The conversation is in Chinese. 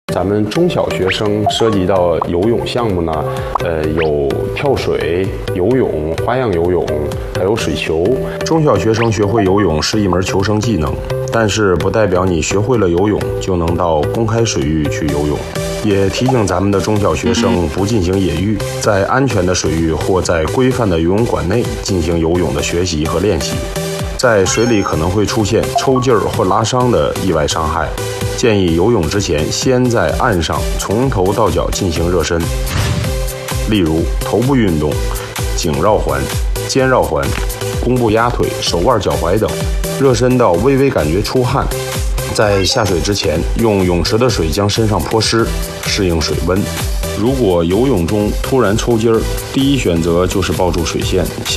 咱们中小学生涉及到游泳项目呢，有跳水、游泳、花样游泳，还有水球。 中小学生学会游泳是一门求生技能，但是不代表你学会了游泳就能到公开水域去游泳。也提醒咱们的中小学生不进行野浴，在安全的水域或在规范的游泳馆内进行游泳的学习和练习。在水里可能会出现抽筋儿或拉伤的意外伤害，建议游泳之前先在岸上从头到脚进行热身，例如头部运动、颈绕环、肩绕环、弓步压腿、手腕脚踝等，热身到微微感觉出汗。在下水之前，用泳池的水将身上泼湿，适应水温。如果游泳中突然抽筋儿，第一选择就是抱住水线，